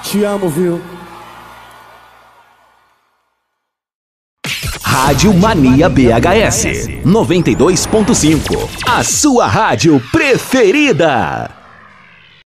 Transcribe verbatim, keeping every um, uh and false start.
Te amo, viu? Rádio Mania B H S noventa e dois ponto cinco. A sua rádio preferida.